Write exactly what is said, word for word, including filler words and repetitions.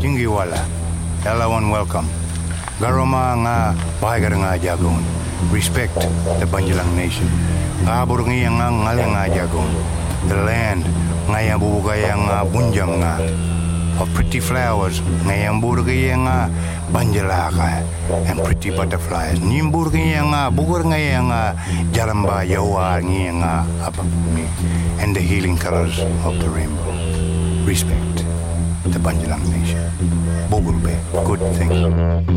Jingiwala. Everyone welcome. Garoma nga bahagar nga jagon. Respect the Banjalang nation. Abur nga nga ngale nga jagon. The land nga yang bubugay nga bunjam nga. Of pretty flowers nga yang burgay nga banjalaka and pretty butterflies. Nimburgay nga bugur nga nga jaramba yawa nga apagmi and the healing colors of the rainbow. Respect the Banjalang nation. Bogulbe, good thing.